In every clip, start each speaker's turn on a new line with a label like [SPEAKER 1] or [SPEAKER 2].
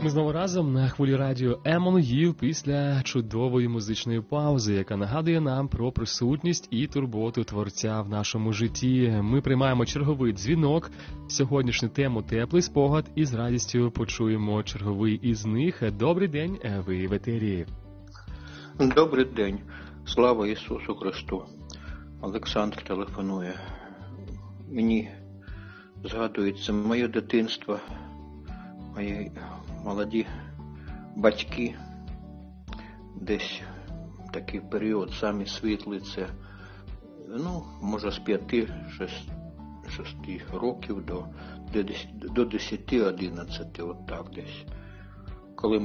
[SPEAKER 1] Ми знову разом на хвилі радіо Еммануїл після чудової музичної паузи, яка нагадує нам про присутність і турботу Творця в нашому житті. Ми приймаємо черговий дзвінок. Сьогоднішню тему «Теплий спогад» і з радістю почуємо черговий із них. Добрий день, ви в етері.
[SPEAKER 2] Добрий день. Слава Ісусу Христу. Олександр телефонує. Мені згадується моє дитинство, мої молоді батьки, десь такий період, самі світлі, це, може з 5-6 років до 10-11, от так десь. Коли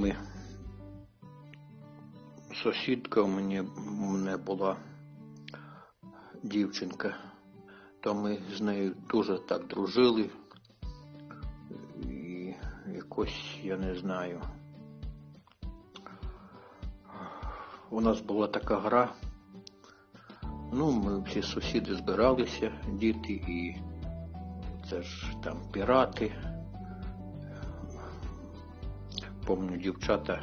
[SPEAKER 2] сусідка у мене була дівчинка, то ми з нею дуже так дружили. І якось, я не знаю, у нас була така гра. Ми всі сусіди збиралися, діти, і це ж там пірати. Помню, дівчата,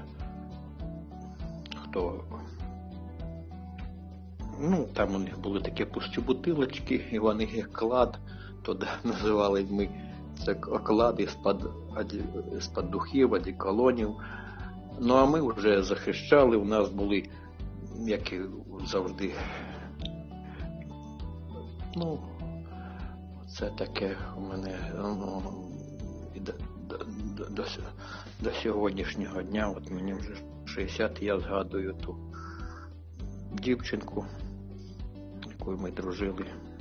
[SPEAKER 2] там у них були такі пусті бутилочки, і вони як клад, туди називали ми це оклад із-під духів, одеколонів. А ми вже захищали, у нас були, як і завжди, це таке у мене до сьогоднішнього дня, от мені вже 60, я згадую ту дівчинку, якою ми дружили.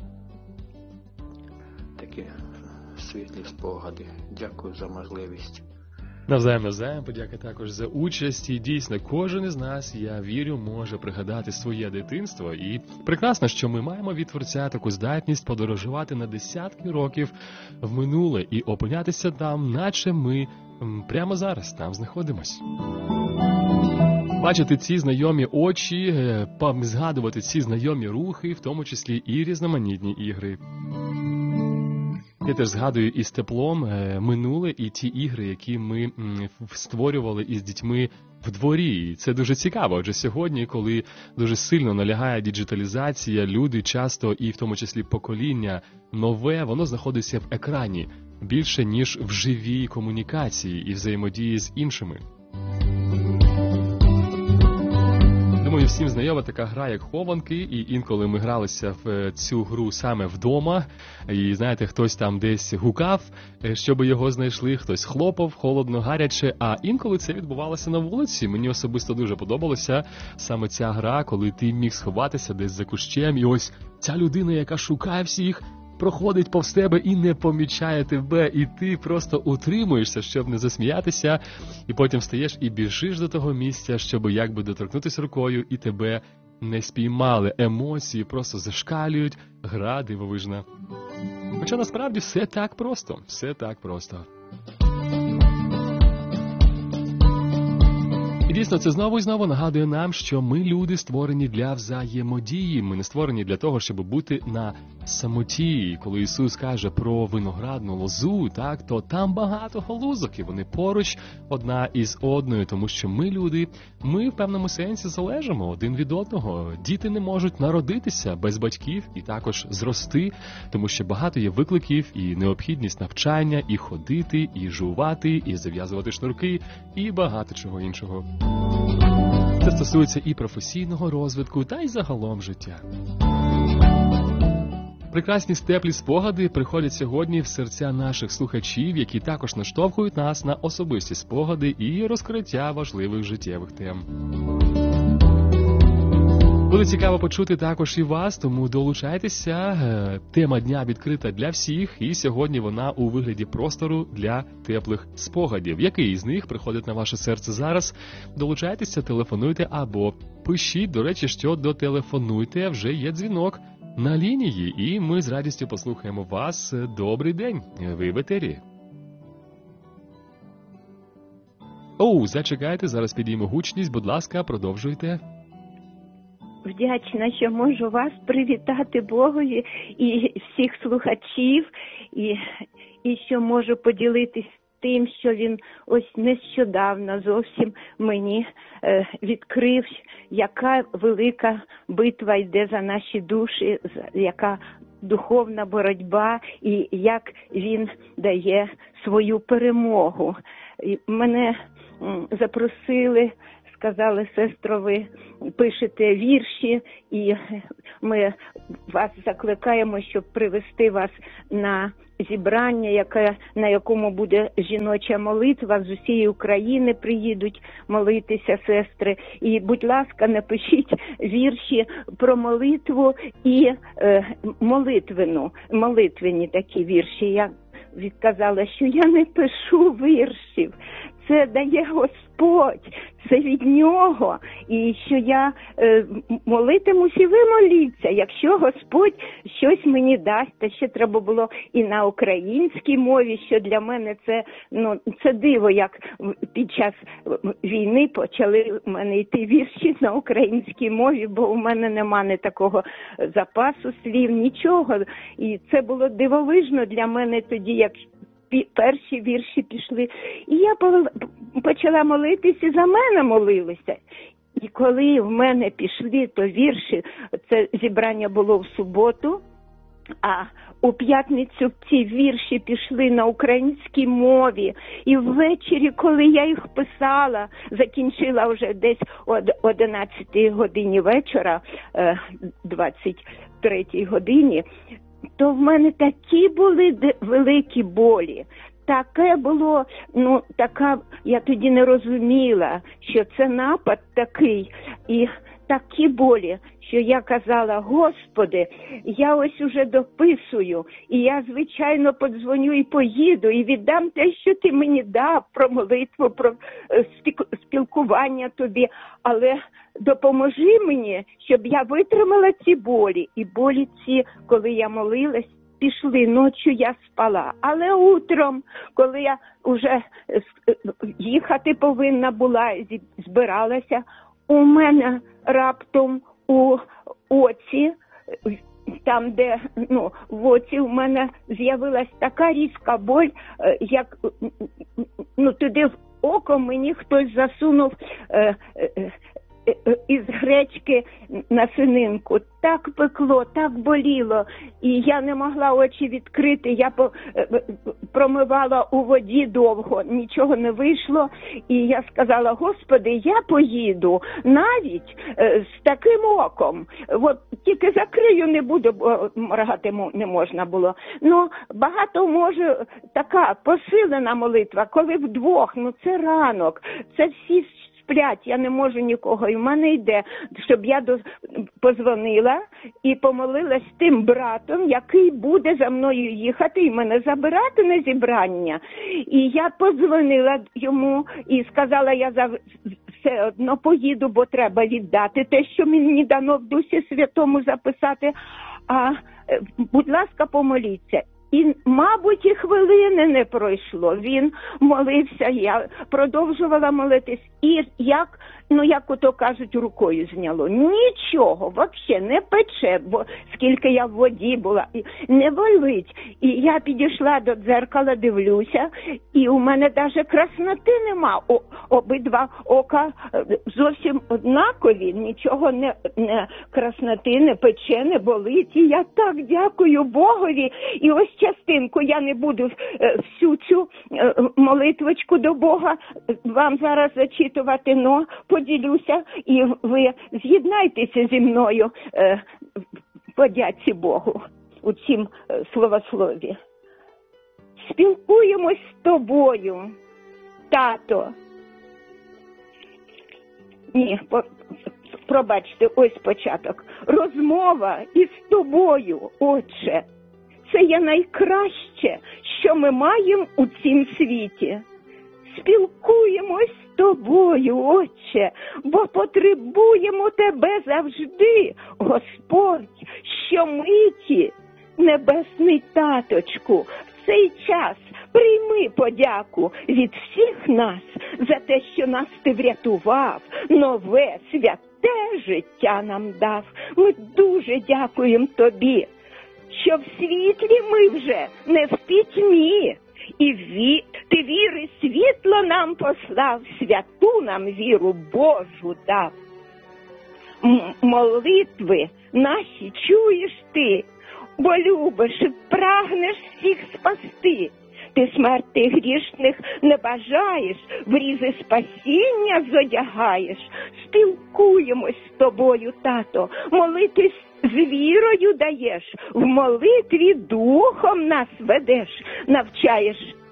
[SPEAKER 2] Такі світлі спогади. Дякую за можливість.
[SPEAKER 1] Навзаєм, подяка також за участь. І дійсно, кожен із нас, я вірю, може пригадати своє дитинство. І прекрасно, що ми маємо від Творця таку здатність подорожувати на десятки років в минуле і опинятися там, наче ми прямо зараз там знаходимось. Бачити ці знайомі очі, згадувати ці знайомі рухи, в тому числі і різноманітні ігри. Я теж згадую із теплом минуле і ті ігри, які ми створювали із дітьми в дворі. І це дуже цікаво, адже сьогодні, коли дуже сильно налягає діджиталізація, люди часто, і в тому числі покоління нове, воно знаходиться в екрані більше, ніж в живій комунікації і взаємодії з іншими. Думаю, всім знайома така гра, як хованки, і інколи ми гралися в цю гру саме вдома, і, знаєте, хтось там десь гукав, щоб його знайшли, хтось хлопав, холодно, гаряче, а інколи це відбувалося на вулиці. Мені особисто дуже подобалася саме ця гра, коли ти міг сховатися десь за кущем, і ось ця людина, яка шукає всіх, проходить повз тебе і не помічає тебе, і ти просто утримуєшся, щоб не засміятися, і потім встаєш і біжиш до того місця, щоб якби доторкнутися рукою, і тебе не спіймали. Емоції просто зашкалюють, гра дивовижна. Хоча насправді все так просто, все так просто. І дійсно, це знову і знову нагадує нам, що ми, люди, створені для взаємодії. Ми не створені для того, щоб бути на самоті. Коли Ісус каже про виноградну лозу, так, то там багато галузок, і вони поруч одна із одною, тому що ми, люди, ми в певному сенсі залежимо один від одного. Діти не можуть народитися без батьків і також зрости, тому що багато є викликів і необхідність навчання, і ходити, і жувати, і зав'язувати шнурки, і багато чого іншого. Це стосується і професійного розвитку, та й загалом життя. Прекрасні теплі спогади приходять сьогодні в серця наших слухачів, які також наштовхують нас на особисті спогади і розкриття важливих життєвих тем. Буде цікаво почути також і вас, тому долучайтеся. Тема дня відкрита для всіх, і сьогодні вона у вигляді простору для теплих спогадів. Який із них приходить на ваше серце зараз? Долучайтеся, телефонуйте або пишіть. До речі, що дотелефонуйте, вже є дзвінок на лінії, і ми з радістю послухаємо вас. Добрий день, ви в етері. Зачекайте, зараз підіймо гучність, будь ласка, продовжуйте.
[SPEAKER 3] Вдячна, що можу вас привітати Богові і всіх слухачів, і що можу поділитись тим, що він ось нещодавно зовсім мені відкрив, яка велика битва йде за наші душі, яка духовна боротьба і як він дає свою перемогу. І мене запросили, сказали: сестро, ви пишете вірші, і ми вас закликаємо, щоб привести вас на зібрання, на якому буде жіноча молитва. З усієї України приїдуть молитися сестри. І, будь ласка, напишіть вірші про молитву і молитвені такі вірші. Я відказала, що я не пишу віршів. Це дає Господь, це від Нього. І що я молитимусь, і ви моліться, якщо Господь щось мені дасть. Та ще треба було і на українській мові, що для мене це диво, як під час війни почали в мене йти вірші на українській мові, бо у мене нема такого запасу слів, нічого. І це було дивовижно для мене тоді, як перші вірші пішли. І я почала молитися, і за мене молилися. І коли в мене пішли то вірші, це зібрання було в суботу, а у п'ятницю ці вірші пішли на українській мові. І ввечері, коли я їх писала, закінчила вже десь о 11 годині вечора, 23 годині, то в мене такі були великі болі. Таке було, я тоді не розуміла, що це напад такий. І такі болі, що я казала: Господи, я ось уже дописую, і я, звичайно, подзвоню і поїду, і віддам те, що ти мені дав, про молитву, про спілкування тобі, але допоможи мені, щоб я витримала ці болі. І болі ці, коли я молилась, пішли. Ночі я спала. Але утром, коли я вже їхати повинна була, збиралася, у мене раптом у оці, там, де, в оці у мене з'явилась така різка боль, як, туди в око мені хтось засунув із гречки насининку. Так пекло, так боліло, і я не могла очі відкрити. Я промивала у воді довго, нічого не вийшло. І я сказала: Господи, я поїду навіть з таким оком. От тільки закрию, не буду, бо моргати не можна було. Багато може така посилена молитва, коли вдвох, це ранок, це всі сплять, я не можу нікого. І в мене йде, щоб я позвонила і помолилась з тим братом, який буде за мною їхати і мене забирати на зібрання. І я подзвонила йому і сказала: я все одно поїду, бо треба віддати те, що мені дано в Дусі Святому записати. А, будь ласка, помоліться. І, мабуть, і хвилини не пройшло. Він молився, я продовжувала молитись. І як ото кажуть, рукою зняло. Нічого, взагалі не пече, бо скільки я в воді була, не болить. І я підійшла до дзеркала, дивлюся, і у мене навіть красноти нема. Обидва ока зовсім однакові, нічого не красноти, не пече, не болить. І я так дякую Богові. І ось частинку, я не буду всю цю молитвочку до Бога вам зараз зачитувати, но поділюся, і ви з'єднайтеся зі мною подяці Богу у цім словослові. Спілкуємось з тобою, тато. Ні, пробачте, ось початок. Розмова із тобою, Отче. Це є найкраще, що ми маємо у цім світі. Спілкуємось з тобою, Отче, бо потребуємо тебе завжди, Господь, щомиті. Небесний таточку, в цей час прийми подяку від всіх нас за те, що нас ти врятував, нове, святе життя нам дав. Ми дуже дякуємо тобі, що в світлі ми вже, не в пітьмі, Ти віри світло нам послав, святу нам віру Божу дав. Молитви наші чуєш ти, бо любиш і прагнеш всіх спасти. Ти смерти грішних не бажаєш, в різи спасіння зодягаєш. Спілкуємось з тобою, тато, молитись з вірою даєш, в молитві духом нас ведеш, навчаєш